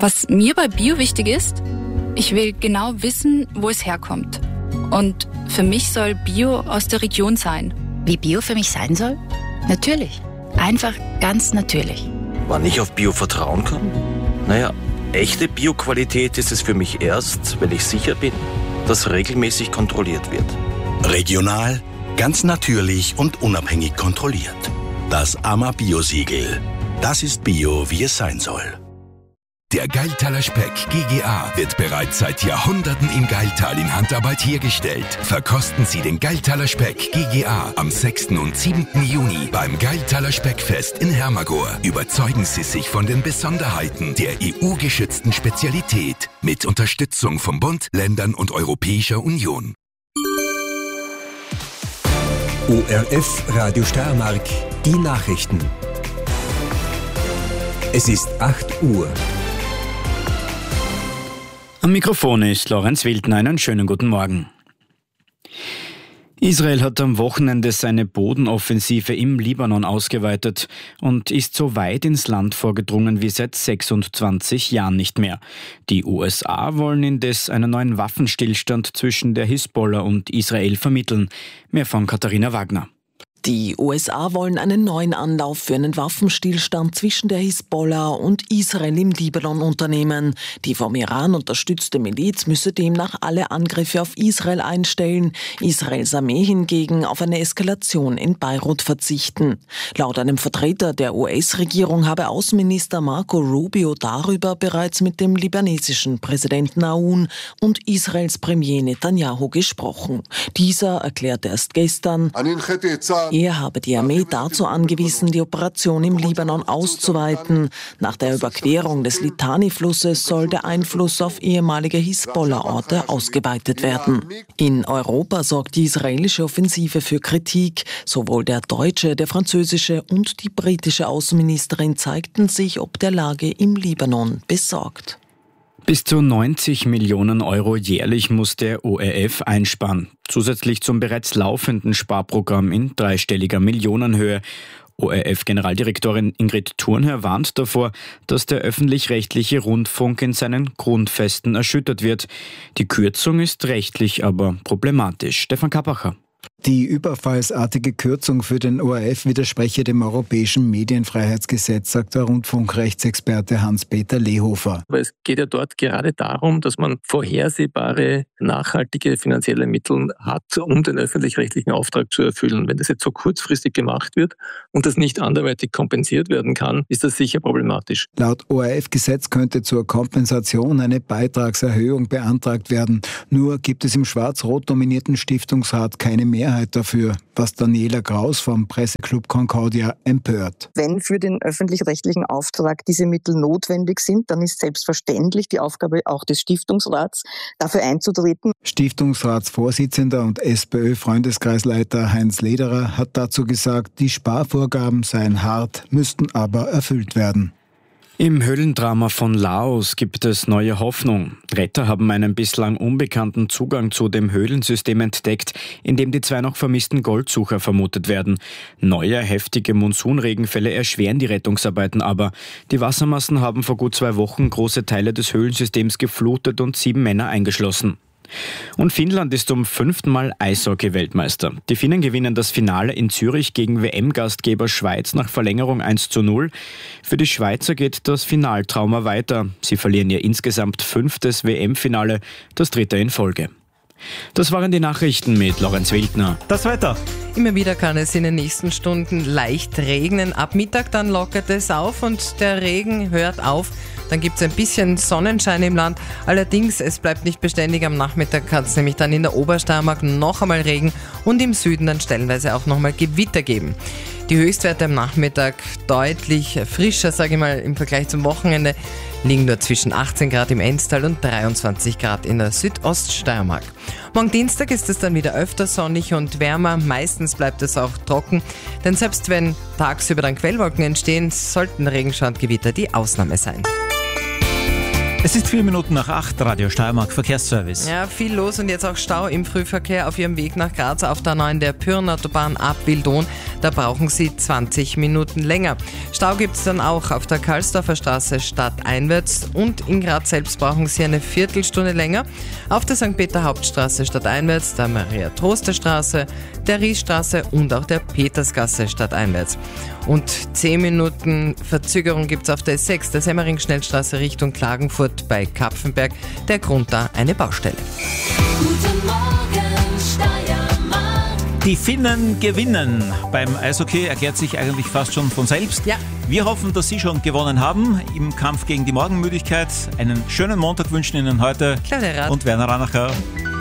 Was mir bei Bio wichtig ist, ich will genau wissen, wo es herkommt. Und für mich soll Bio aus der Region sein. Wie Bio für mich sein soll? Natürlich. Einfach ganz natürlich. Wann ich auf Bio vertrauen kann? Naja, echte Bio-Qualität ist es für mich erst, wenn ich sicher bin, dass regelmäßig kontrolliert wird. Regional, ganz natürlich und unabhängig kontrolliert. Das AMA Bio-Siegel. Das ist Bio, wie es sein soll. Der Geiltaler Speck GGA wird bereits seit Jahrhunderten in Geiltal in Handarbeit hergestellt. Verkosten Sie den Geiltaler Speck GGA am 6. und 7. Juni beim Geiltaler Speckfest in Hermagor. Überzeugen Sie sich von den Besonderheiten der EU-geschützten Spezialität mit Unterstützung vom Bund, Ländern und Europäischer Union. ORF Radio Steiermark, die Nachrichten. Es ist 8 Uhr. Am Mikrofon ist Lorenz Wildner. Einen schönen guten Morgen. Israel hat am Wochenende seine Bodenoffensive im Libanon ausgeweitet und ist so weit ins Land vorgedrungen wie seit 26 Jahren nicht mehr. Die USA wollen indes einen neuen Waffenstillstand zwischen der Hisbollah und Israel vermitteln. Mehr von Katharina Wagner. Die USA wollen einen neuen Anlauf für einen Waffenstillstand zwischen der Hisbollah und Israel im Libanon unternehmen. Die vom Iran unterstützte Miliz müsse demnach alle Angriffe auf Israel einstellen, Israels Armee hingegen auf eine Eskalation in Beirut verzichten. Laut einem Vertreter der US-Regierung habe Außenminister Marco Rubio darüber bereits mit dem libanesischen Präsidenten Aoun und Israels Premier Netanyahu gesprochen. Dieser erklärte erst gestern, er habe die Armee dazu angewiesen, die Operation im Libanon auszuweiten. Nach der Überquerung des Litani-Flusses soll der Einfluss auf ehemalige Hisbollah-Orte ausgeweitet werden. In Europa sorgt die israelische Offensive für Kritik. Sowohl der deutsche, der französische und die britische Außenministerin zeigten sich ob der Lage im Libanon besorgt. Bis zu 90 Millionen Euro jährlich muss der ORF einsparen. Zusätzlich zum bereits laufenden Sparprogramm in dreistelliger Millionenhöhe. ORF-Generaldirektorin Ingrid Thurnherr warnt davor, dass der öffentlich-rechtliche Rundfunk in seinen Grundfesten erschüttert wird. Die Kürzung ist rechtlich aber problematisch. Stefan Kappacher. Die überfallsartige Kürzung für den ORF widerspreche dem Europäischen Medienfreiheitsgesetz, sagt der Rundfunkrechtsexperte Hans-Peter Lehofer. Aber es geht ja dort gerade darum, dass man vorhersehbare, nachhaltige finanzielle Mittel hat, um den öffentlich-rechtlichen Auftrag zu erfüllen. Wenn das jetzt so kurzfristig gemacht wird und das nicht anderweitig kompensiert werden kann, ist das sicher problematisch. Laut ORF-Gesetz könnte zur Kompensation eine Beitragserhöhung beantragt werden. Nur gibt es im schwarz-rot dominierten Stiftungsrat keine Mehrheit dafür, was Daniela Kraus vom Presseclub Concordia empört. Wenn für den öffentlich-rechtlichen Auftrag diese Mittel notwendig sind, dann ist selbstverständlich die Aufgabe auch des Stiftungsrats, dafür einzutreten. Stiftungsratsvorsitzender und SPÖ-Freundeskreisleiter Heinz Lederer hat dazu gesagt, die Sparvorgaben seien hart, müssten aber erfüllt werden. Im Höhlendrama von Laos gibt es neue Hoffnung. Retter haben einen bislang unbekannten Zugang zu dem Höhlensystem entdeckt, in dem die 2 noch vermissten Goldsucher vermutet werden. Neue, heftige Monsunregenfälle erschweren die Rettungsarbeiten aber. Die Wassermassen haben vor gut 2 Wochen große Teile des Höhlensystems geflutet und 7 Männer eingeschlossen. Und Finnland ist zum 5. Mal Eishockey-Weltmeister. Die Finnen gewinnen das Finale in Zürich gegen WM-Gastgeber Schweiz nach Verlängerung 1:0. Für die Schweizer geht das Finaltrauma weiter. Sie verlieren ihr insgesamt 5. WM-Finale, das 3. in Folge. Das waren die Nachrichten mit Lorenz Wildner. Das Wetter. Immer wieder kann es in den nächsten Stunden leicht regnen. Ab Mittag dann lockert es auf und der Regen hört auf. Dann gibt es ein bisschen Sonnenschein im Land. Allerdings, es bleibt nicht beständig. Am Nachmittag kann es nämlich dann in der Obersteiermark noch einmal Regen und im Süden dann stellenweise auch nochmal Gewitter geben. Die Höchstwerte am Nachmittag deutlich frischer, sage ich mal, im Vergleich zum Wochenende, liegen nur zwischen 18 Grad im Enstal und 23 Grad in der Südoststeiermark. Morgen Dienstag ist es dann wieder öfter sonnig und wärmer. Meistens bleibt es auch trocken, denn selbst wenn tagsüber dann Quellwolken entstehen, sollten Regenschauer und Gewitter die Ausnahme sein. Es ist 4 Minuten nach 8, Radio Steiermark Verkehrsservice. Ja, viel los und jetzt auch Stau im Frühverkehr auf Ihrem Weg nach Graz auf der 9 der Pyrrenautobahn ab Wildon. Da brauchen Sie 20 Minuten länger. Stau gibt es dann auch auf der Karlsdorfer Straße stadteinwärts und in Graz selbst brauchen Sie eine Viertelstunde länger. Auf der St. Peter Hauptstraße stadteinwärts, der Maria-Troster-Straße, der Riesstraße und auch der Petersgasse stadteinwärts. Und 10 Minuten Verzögerung gibt es auf der S6, der Semmering-Schnellstraße Richtung Klagenfurt bei Kapfenberg. Der Grund da eine Baustelle. Guten Morgen, Steiermark. Die Finnen gewinnen. Beim Eishockey erklärt sich eigentlich fast schon von selbst. Ja. Wir hoffen, dass Sie schon gewonnen haben im Kampf gegen die Morgenmüdigkeit. Einen schönen Montag wünschen Ihnen heute Claudia Rath und Werner Ranacher.